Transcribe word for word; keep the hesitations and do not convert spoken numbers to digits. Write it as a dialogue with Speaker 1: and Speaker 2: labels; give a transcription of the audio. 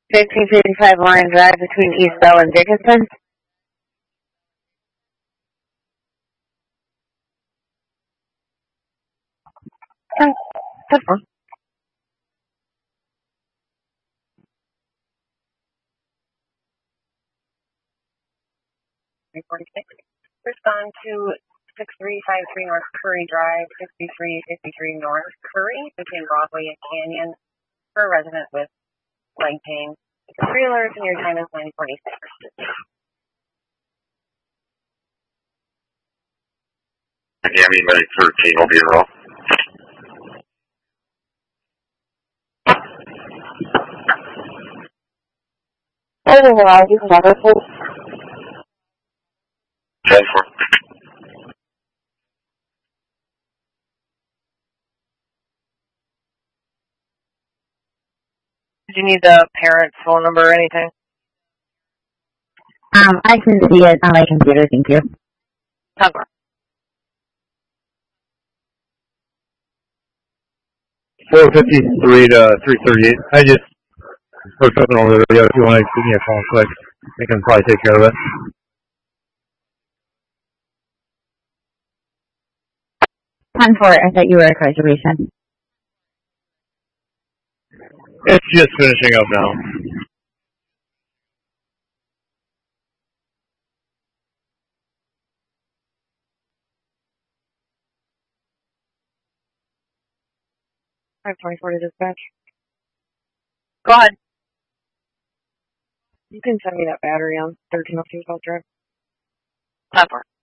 Speaker 1: fifteen fifty-five Lion Drive between East Bell and Dickinson. Oh, that's fine.
Speaker 2: three forty-six. Respond to six three five three North Curry Drive, sixty-three fifty-three North Curry, between Broadway and Canyon, for a resident with leg pain. Three alerts and your time is nine forty-six.
Speaker 3: Miami Medic thirteen will be enrolled.
Speaker 1: Overall, you can never please.
Speaker 3: ten four.
Speaker 4: Did you need the parent's phone number or anything?
Speaker 5: Um, I can see it on my computer, thank you.
Speaker 4: Cover.
Speaker 6: four fifty-three to three thirty-eight. I just put something over the radio. If you want to give me a phone quick, I can probably take care of it.
Speaker 5: ten four, I thought you were a reservation.
Speaker 6: It's just finishing up now.
Speaker 4: five twenty-four to dispatch. Go ahead. You can send me that battery on thirteen oh two South Drive. Cover.